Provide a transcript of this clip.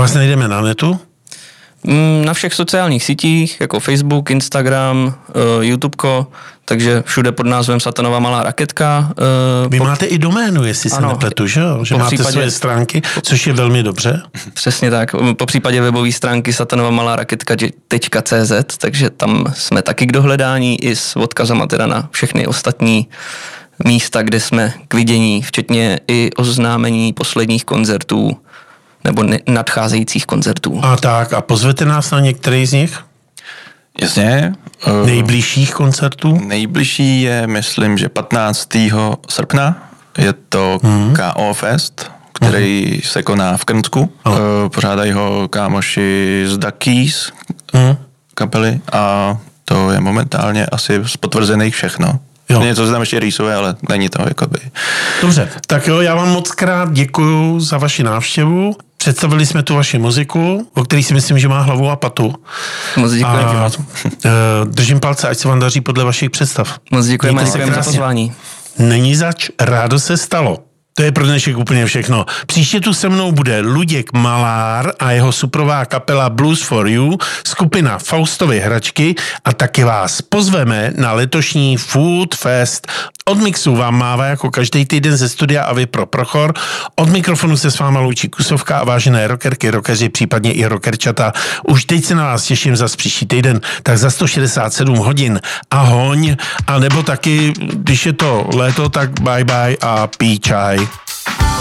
vás najdeme na netu? Na všech sociálních sítích, jako Facebook, Instagram, YouTubeko, takže všude pod názvem Satanova malá raketka. Vy máte i doménu, jestli se nepletu, že jo? Že máte svoje stránky, což je velmi dobře. Přesně tak. Po případě webové stránky satanovamalaRaketka.cz, takže tam jsme taky k dohledání i s odkazama teda na všechny ostatní místa, kde jsme k vidění, včetně i oznámení posledních koncertů nebo nadcházejících koncertů. A pozvete nás na některý z nich? Jasně. Nejbližších koncertů? Nejbližší je, myslím, že 15. srpna. Je to KO Fest, který se koná v Krnsku. Pořádají ho kámoši z Duckies kapely a to je momentálně asi z potvrzených všechno. Něco se tam ještě rýsuje, ale není to jakoby. Dobře, tak jo, já vám moc krát děkuju za vaši návštěvu. Představili jsme tu vaši muziku, o který si myslím, že má hlavu a patu. Moc děkujeme. Držím palce, ať se vám daří podle vašich představ. Moc děkujeme za pozvání. Není zač, rádo se stalo. To je pro dnešek úplně všechno. Příště tu se mnou bude Luděk Malár a jeho suprová kapela Blues for You, skupina Faustovy hračky a taky vás pozveme na letošní Food Fest. Od mixu vám mává jako každý týden ze studia Avy pro Prochor. Od mikrofonu se s váma loučí Kusovka a vážené rockerky, rockeři, případně i rockerčata. Už teď se na vás těším zas příští týden, tak za 167 hodin. Ahoň, a nebo taky, když je to léto, tak bye bye a pí čaj.